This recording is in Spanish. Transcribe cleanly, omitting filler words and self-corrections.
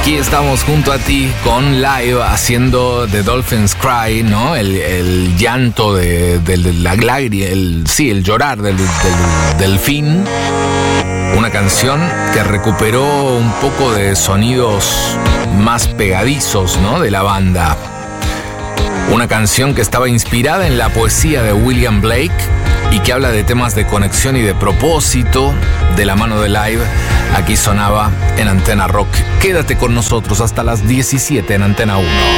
Aquí estamos junto a ti con Live haciendo The Dolphins Cry, ¿no? El llanto de la lágrima, el llorar del delfín. Una canción que recuperó un poco de sonidos más pegadizos, ¿no? De la banda. Una canción que estaba inspirada en la poesía de William Blake y que habla de temas de conexión y de propósito de la mano de Live. Aquí sonaba en Antena Rock. Quédate con nosotros hasta las 17 en Antena 1.